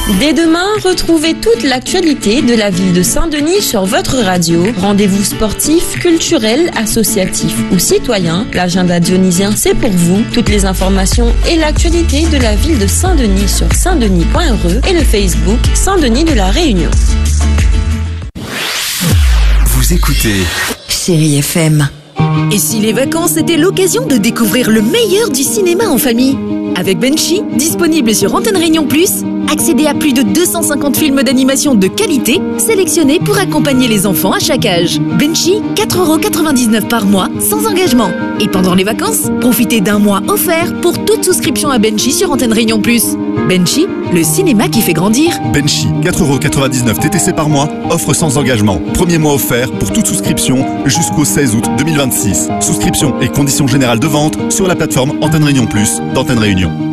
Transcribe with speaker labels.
Speaker 1: Dès demain, retrouvez toute l'actualité de la ville de Saint-Denis sur votre radio. Rendez-vous sportifs, culturels, associatifs ou citoyens. L'agenda dionysien, c'est pour vous. Toutes les informations et l'actualité de la ville de Saint-Denis sur saintdenis.re et le Facebook Saint-Denis de la Réunion.
Speaker 2: Vous écoutez
Speaker 3: Chérie FM. Et si les vacances étaient l'occasion de découvrir le meilleur du cinéma en famille? Avec Benchy, disponible sur Antenne Réunion Plus, accédez à plus de 250 films d'animation de qualité sélectionnés pour accompagner les enfants à chaque âge. Benchy, 4,99€ par mois, sans engagement. Et pendant les vacances, profitez d'un mois offert pour toute souscription à Benchy sur Antenne Réunion Plus. Benchy, le cinéma qui fait grandir.
Speaker 4: Benchy, 4,99€ TTC par mois, offre sans engagement. Premier mois offert pour toute souscription jusqu'au 16 août 2026. Souscription et conditions générales de vente sur la plateforme Antenne Réunion Plus d'Antenne Réunion.